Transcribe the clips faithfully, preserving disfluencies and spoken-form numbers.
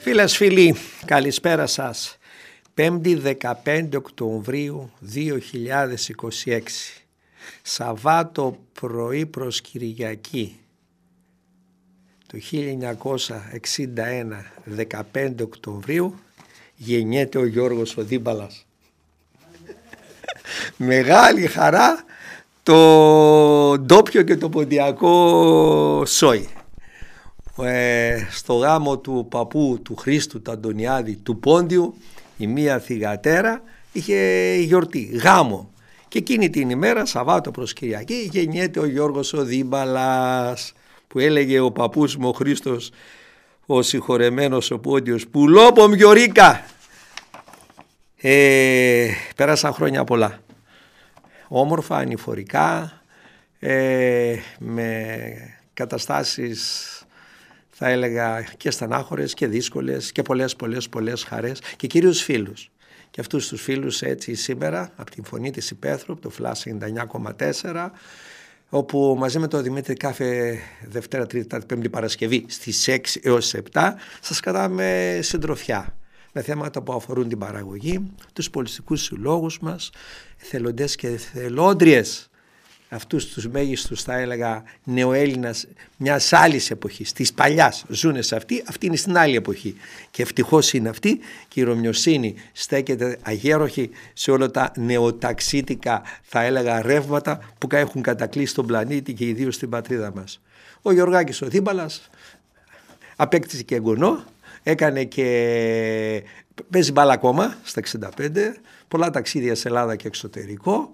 Φίλες φίλοι, καλησπέρα σας. Πέμπτη δεκαπέντε Οκτωβρίου δύο χιλιάδες είκοσι έξι. Σαββάτο πρωί προς Κυριακή. Το χίλια εννιακόσια εξήντα ένα, δεκαπέντε Οκτωβρίου, γεννιέται ο Γιώργος ο Δίμπαλας. Μεγάλη χαρά το ντόπιο και το ποντιακό σόι. Ε, στο γάμο του παππού του Χρήστου του Αντωνιάδη του Πόντιου, η μία θυγατέρα είχε γιορτή, γάμο, και εκείνη την ημέρα, Σαββάτο προς Κυριακή, γεννιέται ο Γιώργος ο Δίμπαλας, που έλεγε ο παππούς μου ο Χρήστος ο συγχωρεμένος ο Πόντιος, πουλόπομ Γιωρίκα. ε, πέρασαν χρόνια πολλά, όμορφα, ανηφορικά, ε, με καταστάσεις, θα έλεγα, και στενάχωρες και δύσκολες και πολλές πολλές πολλές χαρές και κυρίως φίλους. Και αυτούς τους φίλους έτσι σήμερα από την Φωνή της Υπαίθρου, από το Φλάς ενενήντα εννιά κόμμα τέσσερα, όπου μαζί με τον Δημήτρη κάθε Δευτέρα, Τρίτη, Τετάρτη, Πέμπτη, Παρασκευή στις έξι έως επτά σας κρατάμε συντροφιά με θέματα που αφορούν την παραγωγή, τους πολιτιστικούς συλλόγους μας, εθελοντές και εθελόντριες, αυτούς τους μέγιστους, θα έλεγα, νεοέλληνας μιας άλλης εποχής, της παλιάς, ζούνε σε αυτή, αυτή είναι στην άλλη εποχή και ευτυχώς είναι αυτή, και η Ρωμιοσύνη στέκεται αγέροχη σε όλα τα νεοταξίτικα, θα έλεγα, ρεύματα που έχουν κατακλείσει τον πλανήτη και ιδίως στην πατρίδα μας. Ο Γιωργάκης ο Δίμπαλας απέκτησε και εγγονό, έκανε και παίζει μπάλα ακόμα στα εξήντα πέντε, πολλά ταξίδια σε Ελλάδα και εξωτερικό.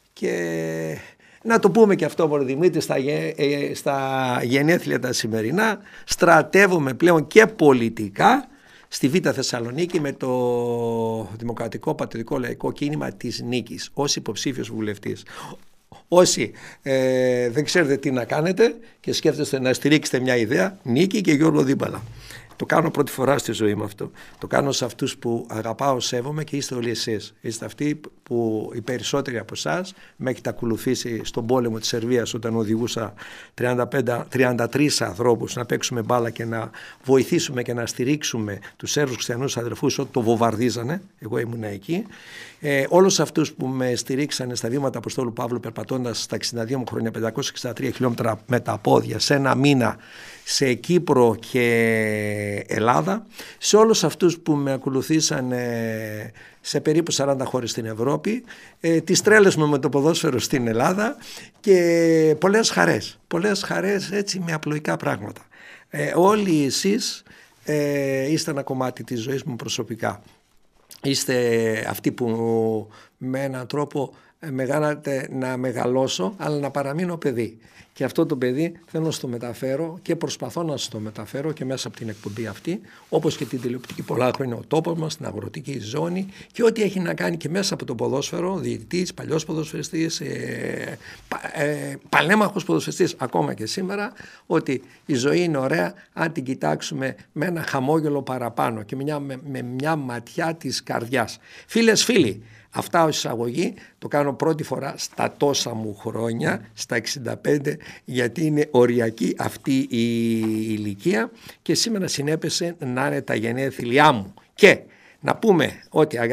Και να το πούμε και αυτό, μωρέ Δημήτρη, στα, ε, στα γενέθλια τα σημερινά στρατεύομαι πλέον και πολιτικά στη Β' Θεσσαλονίκη με το Δημοκρατικό Πατριωτικό Λαϊκό Κίνημα της Νίκης ως υποψήφιος βουλευτής. Όσοι ε, δεν ξέρετε τι να κάνετε και σκέφτεστε να στηρίξετε μια ιδέα, Νίκη και Γιώργο Δίμπαλα. Το κάνω πρώτη φορά στη ζωή μου αυτό. Το κάνω σε αυτούς που αγαπάω, σέβομαι, και είστε όλοι εσείς. Είστε αυτοί που οι περισσότεροι από εσάς με έχετε ακολουθήσει στον πόλεμο της Σερβίας, όταν οδηγούσα τριάντα πέντε, τριάντα τρεις ανθρώπους να παίξουμε μπάλα και να βοηθήσουμε και να στηρίξουμε τους Σέρβους χριστιανούς αδερφούς όταν το βομβαρδίζανε. Εγώ ήμουν εκεί. Ε, όλους αυτούς που με στηρίξανε στα βήματα Αποστόλου Παύλου, περπατώντας στα εξήντα δύο μου χρόνια πεντακόσια εξήντα τρία χιλιόμετρα με τα πόδια σε ένα μήνα σε Κύπρο και Ελλάδα, σε όλους αυτούς που με ακολουθήσαν σε περίπου σαράντα χώρες στην Ευρώπη, ε, τις τρέλες μου με το ποδόσφαιρο στην Ελλάδα και πολλές χαρές, πολλές χαρές έτσι με απλοϊκά πράγματα. Ε, όλοι εσείς ε, είστε ένα κομμάτι της ζωής μου προσωπικά. Είστε αυτοί που με έναν τρόπο με κάνατε να μεγαλώσω, αλλά να παραμείνω παιδί. Και αυτό το παιδί θέλω να στο μεταφέρω και προσπαθώ να στο μεταφέρω και μέσα από την εκπομπή αυτή, όπως και την τηλεοπτική πολλά χρόνια, ο τόπος μας, την αγροτική ζώνη και ό,τι έχει να κάνει και μέσα από το ποδόσφαιρο, διαιτητής, παλιός ποδοσφαιριστής, ε, πα, ε, παλέμαχος ποδοσφαιριστής, ακόμα και σήμερα, ότι η ζωή είναι ωραία αν την κοιτάξουμε με ένα χαμόγελο παραπάνω και μια, με, με μια ματιά της καρδιάς. Φίλες, φίλοι, αυτά ως εισαγωγή, το κάνω πρώτη φορά στα τόσα μου χρόνια, στα εξήντα πέντε, γιατί είναι οριακή αυτή η ηλικία και σήμερα συνέπεσε να είναι τα γενέθλιά μου. Και να πούμε ότι